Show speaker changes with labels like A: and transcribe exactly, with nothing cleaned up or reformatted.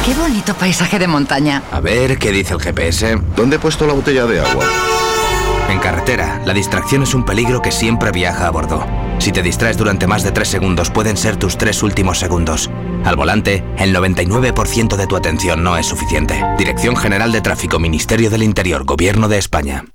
A: Qué bonito paisaje de montaña.
B: A ver, ¿qué dice el G P S?
C: ¿Dónde he puesto la botella de agua?
B: En carretera, la distracción es un peligro que siempre viaja a bordo. Si te distraes durante más de tres segundos, pueden ser tus tres últimos segundos. Al volante, el noventa y nueve por ciento de tu atención no es suficiente. Dirección General de Tráfico, Ministerio del Interior, Gobierno de España.